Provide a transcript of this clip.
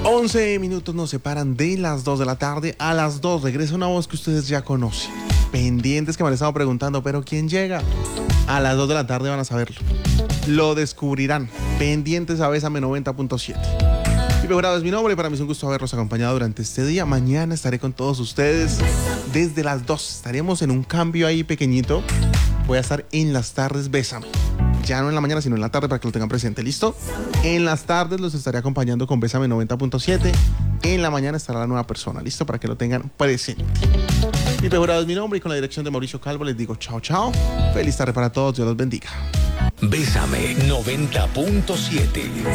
11 minutos nos separan de las 2 de la tarde. A las 2 regresa una voz que ustedes ya conocen. Pendientes que me han estado preguntando, ¿pero quién llega? A las 2 de la tarde van a saberlo. Lo descubrirán. Pendientes a Bésame 90.7. Pipe Jurado es mi nombre y para mí es un gusto haberlos acompañado durante este día. Mañana estaré con todos ustedes desde las 2. Estaremos en un cambio ahí pequeñito. Voy a estar en las tardes Bésame. Ya no en la mañana, sino en la tarde para que lo tengan presente. ¿Listo? En las tardes los estaré acompañando con Bésame 90.7. En la mañana estará la nueva persona. ¿Listo? Para que lo tengan presente. Pipe Jurado es mi nombre y con la dirección de Mauricio Calvo les digo chao, chao. Feliz tarde para todos. Dios los bendiga. Bésame 90.7.